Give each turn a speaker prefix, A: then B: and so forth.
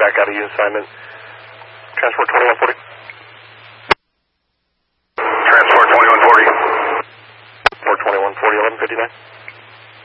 A: back out of you assignment. Transport 2140. Transport 2140. 42140, 1159.